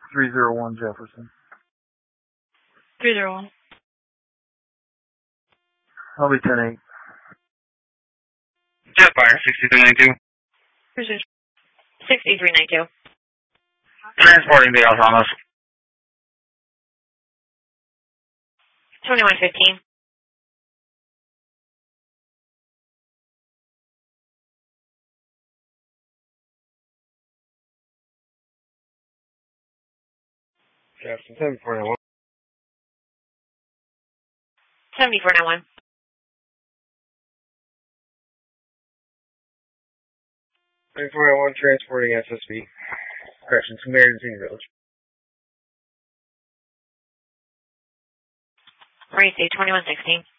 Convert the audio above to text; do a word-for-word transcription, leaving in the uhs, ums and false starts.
three zero one Jefferson. three zero one. I'll be ten eight. Jetfire, sixty-three ninety-two. sixty-three ninety-two. Transporting the Alzheimer's. twenty-one fifteen. Jefferson, seventy-four ninety-one. seventy-four ninety-one. seventy-four ninety-one, transporting S S B. Correction, to Marion Senior Village. Racy, twenty-one sixteen.